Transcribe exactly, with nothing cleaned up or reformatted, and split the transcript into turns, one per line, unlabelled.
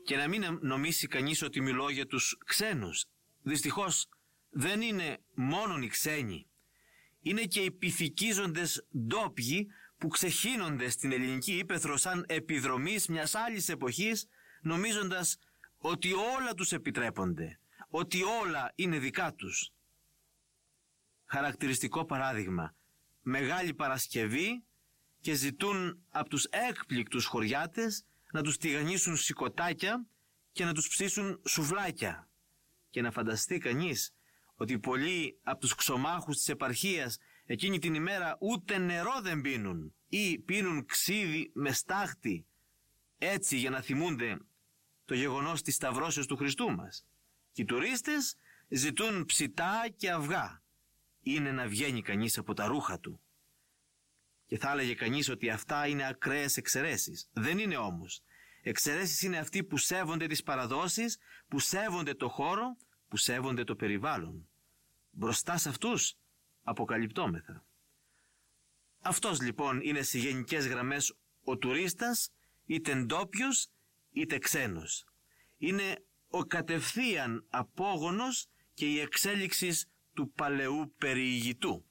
Και να μην νομίσει κανείς ότι μιλώ για τους ξένους. Δυστυχώς δεν είναι μόνον οι ξένοι. Είναι και οι πυθικίζοντες ντόπιοι που ξεχύνονται στην ελληνική ύπαιθρο σαν επιδρομής μιας άλλης εποχής, νομίζοντας ότι όλα τους επιτρέπονται, ότι όλα είναι δικά τους. Χαρακτηριστικό παράδειγμα, Μεγάλη Παρασκευή και ζητούν από τους έκπληκτους χωριάτες να τους τηγανίσουν σηκωτάκια και να τους ψήσουν σουβλάκια. Και να φανταστεί κανείς ότι πολλοί από τους ξωμάχους της επαρχίας εκείνη την ημέρα ούτε νερό δεν πίνουν ή πίνουν ξύδι με στάχτη, έτσι για να θυμούνται το γεγονός της σταυρώσεως του Χριστού μας. Και οι τουρίστες ζητούν ψητά και αυγά. Είναι να βγαίνει κανείς από τα ρούχα του. Και θα έλεγε κανείς ότι αυτά είναι ακραίες εξαιρέσεις. Δεν είναι όμως. Εξαιρέσεις είναι αυτοί που σέβονται τις παραδόσεις, που σέβονται το χώρο, που σέβονται το περιβάλλον. Μπροστά σε αυτούς αποκαλυπτόμεθα. Αυτός λοιπόν είναι σε γενικές γραμμές ο τουρίστας, είτε ντόπιος είτε ξένος. Είναι ο κατευθείαν απόγονος και η εξέλιξη του παλαιού περιηγητού.